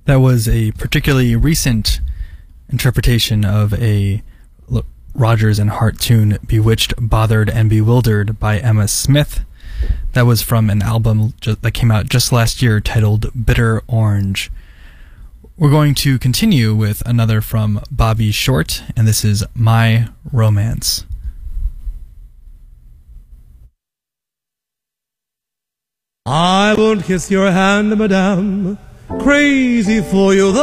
That was a particularly recent interpretation of a Rodgers and Hart tune, Bewitched, Bothered, and Bewildered by Emma Smith. That was from an album that came out just last year titled Bitter Orange. We're going to continue with another from Bobby Short, and this is My Romance. I won't kiss your hand, madame, crazy for you,